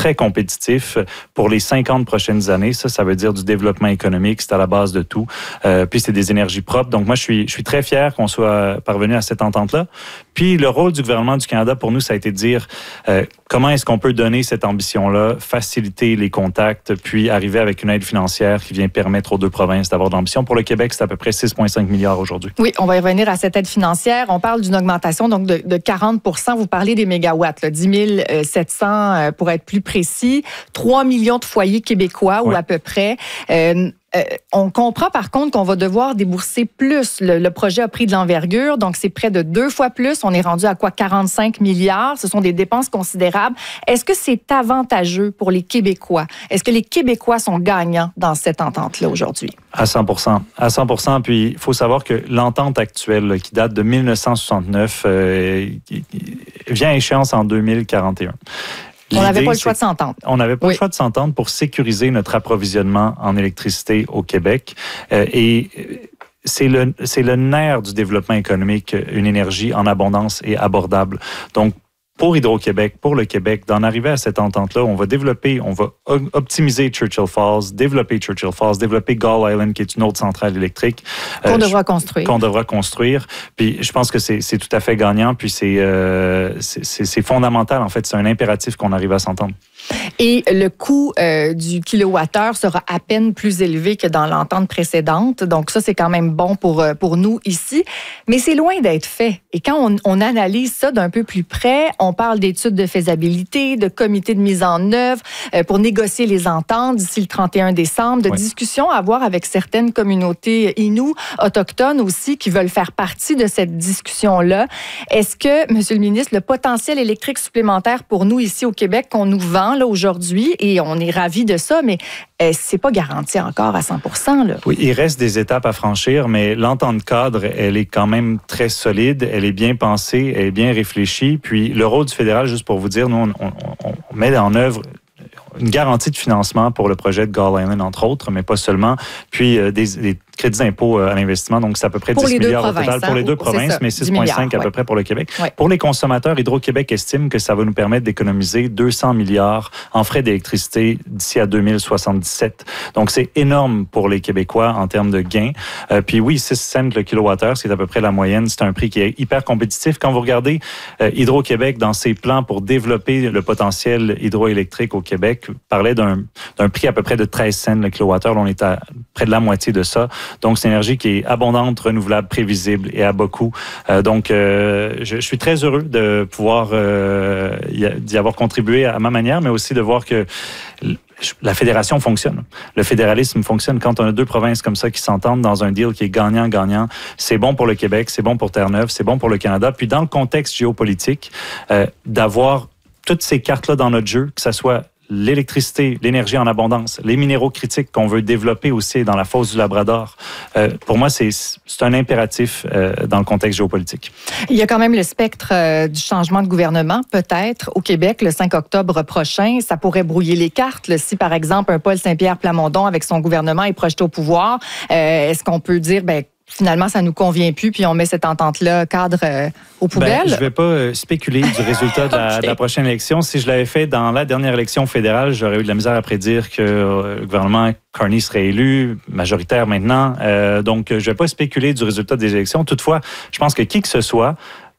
très compétitif pour les 50 prochaines années. Ça veut dire du développement économique, c'est à la base de tout. Puis c'est des énergies propres. Donc moi, je suis très fier qu'on soit parvenu à cette entente-là. Puis le rôle du gouvernement du Canada, pour nous, ça a été de dire comment est-ce qu'on peut donner cette ambition-là, faciliter les contacts, puis arriver avec une aide financière qui vient permettre aux deux provinces d'avoir de l'ambition. Pour le Québec, c'est à peu près 6,5 milliards aujourd'hui. Oui, on va y revenir à cette aide financière. On parle d'une augmentation donc de 40 %. Vous parlez des mégawatts, là, 10 700 pour être plus précis. 3 millions de foyers québécois ou à peu près. On comprend par contre qu'on va devoir débourser plus. Le projet a pris de l'envergure, donc c'est près de 2 fois plus. On est rendu à quoi? 45 milliards. Ce sont des dépenses considérables. Est-ce que c'est avantageux pour les Québécois? Est-ce que les Québécois sont gagnants dans cette entente-là aujourd'hui? À 100 %. À 100 %. Puis il faut savoir que l'entente actuelle, là, qui date de 1969, vient à échéance en 2041. On n'avait pas le choix de s'entendre. On n'avait pas le choix de s'entendre pour sécuriser notre approvisionnement en électricité au Québec. Et c'est le nerf du développement économique, une énergie en abondance et abordable. Donc, pour Hydro-Québec, pour le Québec, d'en arriver à cette entente-là, on va optimiser Churchill Falls, développer Gull Island, qui est une autre centrale électrique. Qu'on devra construire. Puis je pense que c'est tout à fait gagnant, puis c'est fondamental, en fait. C'est un impératif qu'on arrive à s'entendre. Et le coût du kilowattheure sera à peine plus élevé que dans l'entente précédente. Donc ça, c'est quand même bon pour nous ici. Mais c'est loin d'être fait. Et quand on analyse ça d'un peu plus près, on parle d'études de faisabilité, de comités de mise en œuvre pour négocier les ententes d'ici le 31 décembre, de discussions à avoir avec certaines communautés inoues, autochtones aussi, qui veulent faire partie de cette discussion-là. Est-ce que, Monsieur le ministre, le potentiel électrique supplémentaire pour nous ici au Québec qu'on nous vend là, aujourd'hui, et on est ravis de ça, mais c'est pas garanti encore à 100 % là. Oui, il reste des étapes à franchir, mais l'entente cadre, elle est quand même très solide, elle est bien pensée, elle est bien réfléchie. Puis le rôle du fédéral, juste pour vous dire, nous, on met en œuvre une garantie de financement pour le projet de Gull Island, entre autres, mais pas seulement. Puis des crédits d'impôt à l'investissement, donc c'est à peu près 10 milliards au total pour les deux provinces, mais 6,5 à peu près pour le Québec. Ouais. Pour les consommateurs, Hydro-Québec estime que ça va nous permettre d'économiser 200 milliards en frais d'électricité d'ici à 2077. Donc c'est énorme pour les Québécois en termes de gains. Puis oui, 6 cents le kilowattheure, c'est à peu près la moyenne. C'est un prix qui est hyper compétitif. Quand vous regardez Hydro-Québec dans ses plans pour développer le potentiel hydroélectrique au Québec, parlait d'un prix à peu près de 13 cents le kilowattheure. Là, on est à près de la moitié de ça. Donc, c'est une énergie qui est abondante, renouvelable, prévisible et à bas coût. Donc, je suis très heureux de pouvoir d'y avoir contribué à ma manière, mais aussi de voir que la fédération fonctionne. Le fédéralisme fonctionne. Quand on a deux provinces comme ça qui s'entendent dans un deal qui est gagnant-gagnant, c'est bon pour le Québec, c'est bon pour Terre-Neuve, c'est bon pour le Canada. Puis, dans le contexte géopolitique, d'avoir toutes ces cartes-là dans notre jeu, que ça soit l'électricité, l'énergie en abondance, les minéraux critiques qu'on veut développer aussi dans la fosse du Labrador. Pour moi, c'est un impératif dans le contexte géopolitique. Il y a quand même le spectre du changement de gouvernement, peut-être, au Québec, le 5 octobre prochain. Ça pourrait brouiller les cartes. Là, si, par exemple, un Paul Saint-Pierre Plamondon, avec son gouvernement, est projeté au pouvoir, est-ce qu'on peut dire, finalement, ça nous convient plus, puis on met cette entente-là cadre aux poubelles? Je ne vais pas spéculer du résultat de la prochaine élection. Si je l'avais fait dans la dernière élection fédérale, j'aurais eu de la misère à prédire que le gouvernement Carney serait élu, majoritaire maintenant. Donc, je ne vais pas spéculer du résultat des élections. Toutefois, je pense que qui que ce soit,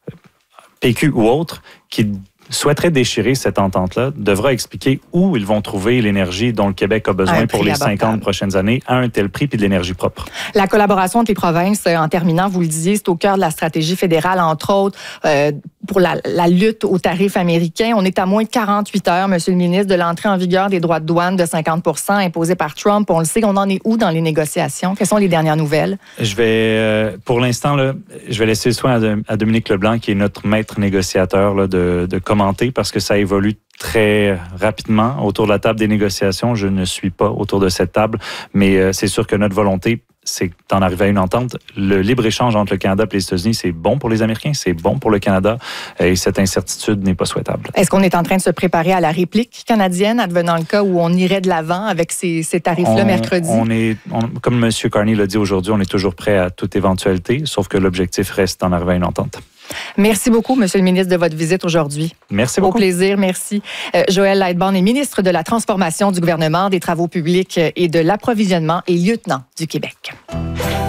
PQ ou autre, qui souhaiterait déchirer cette entente-là, devra expliquer où ils vont trouver l'énergie dont le Québec a besoin pour les 50 prochaines années à un tel prix puis de l'énergie propre. La collaboration entre les provinces, en terminant, vous le disiez, c'est au cœur de la stratégie fédérale, entre autres, pour la lutte aux tarifs américains. On est à moins de 48 heures, Monsieur le ministre, de l'entrée en vigueur des droits de douane de 50 % imposés par Trump. On le sait, on en est où dans les négociations? Quelles sont les dernières nouvelles? Je vais, pour l'instant, là, je vais laisser le soin à Dominique Leblanc, qui est notre maître négociateur, là, de commenter, parce que ça évolue très rapidement autour de la table des négociations. Je ne suis pas autour de cette table, mais c'est sûr que notre volonté, c'est d'en arriver à une entente. Le libre-échange entre le Canada et les États-Unis, c'est bon pour les Américains, c'est bon pour le Canada, et cette incertitude n'est pas souhaitable. Est-ce qu'on est en train de se préparer à la réplique canadienne, advenant le cas où on irait de l'avant avec ces tarifs-là mercredi? Comme M. Carney l'a dit aujourd'hui, on est toujours prêt à toute éventualité, sauf que l'objectif reste d'en arriver à une entente. Merci beaucoup, Monsieur le ministre, de votre visite aujourd'hui. Merci beaucoup. Au plaisir, merci. Joël Lightbourn est ministre de la Transformation du gouvernement, des Travaux publics et de l'Approvisionnement et lieutenant du Québec.